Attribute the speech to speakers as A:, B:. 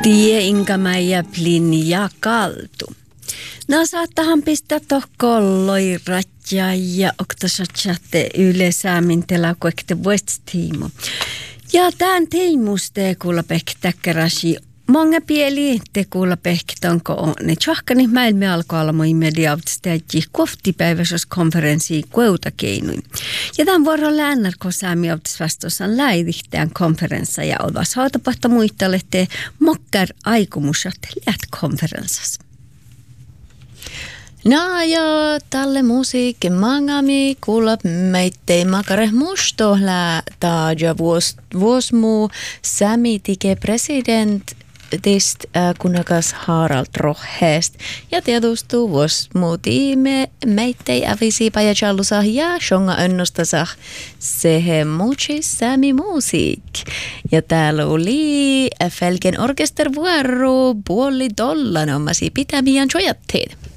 A: Tie inkä mäijä plin ja kaltu. No saattahan pistää tohkolloi ratja ja oktasatsatte yleisäämintela kuekte vuestiimo. Ja tämän teimustee kuulla pektäkkäräsi. Monga pieli te kuulla pehkitonko on. Ne tjahkani mäilme alkoi olla moi mediautistääjä kohtipäiväisessä konferenssi kueutakeinoin. Ja tämän vuoron läänärko saami autisvastosan läidihtään konferenssa ja olvas hautapahta muistalette mokkar aikomusat läht konferenssassa.
B: No ja tälle musiikki mangami kuulla meittei makare mustohla taaja vuosmuu Samitike presidentist kuningas Harald Roheest ja tiedustuu vuosmuu tiime meittei avisiipa ja challusa ja shonga önnostasa sehe muchi Sami musiik. Ja täällä oli Felgen orkestervuoro $5 ommasi pitämiään jojatteet.